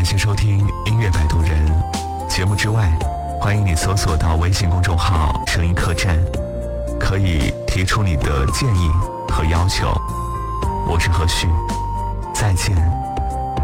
谢收听音乐摆渡人。节目之外，欢迎你搜索到微信公众号声音客栈，可以提出你的建议和要求。我是何旭，再见。